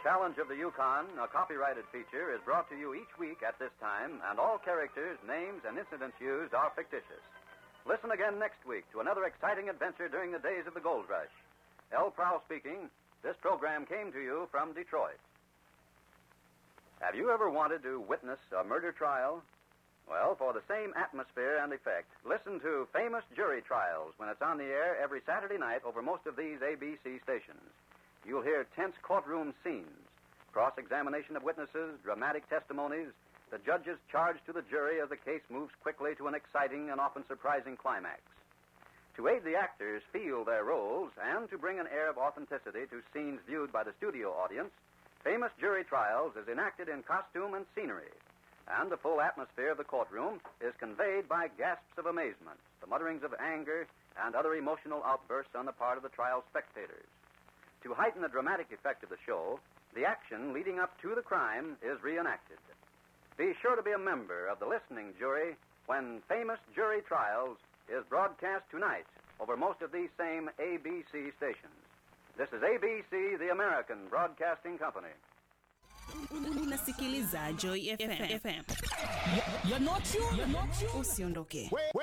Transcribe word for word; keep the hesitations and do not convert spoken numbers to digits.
Challenge of the Yukon, a copyrighted feature, is brought to you each week at this time, and all characters, names, and incidents used are fictitious. Listen again next week to another exciting adventure during the days of the gold rush. L. Prowl speaking. This program came to you from Detroit. Have you ever wanted to witness a murder trial? Well, for the same atmosphere and effect, listen to Famous Jury Trials when it's on the air every Saturday night over most of these A B C stations. You'll hear tense courtroom scenes, cross-examination of witnesses, dramatic testimonies, the judges charged to the jury as the case moves quickly to an exciting and often surprising climax. To aid the actors feel their roles and to bring an air of authenticity to scenes viewed by the studio audience, Famous Jury Trials is enacted in costume and scenery, and the full atmosphere of the courtroom is conveyed by gasps of amazement, the mutterings of anger, and other emotional outbursts on the part of the trial spectators. To heighten the dramatic effect of the show, the action leading up to the crime is reenacted. Be sure to be a member of the listening jury when Famous Jury Trials is broadcast tonight over most of these same A B C stations. This is A B C, the American Broadcasting Company. Unasikiliza Joy F M. You're not you. You're not you. Usiondoke. Wait, wait.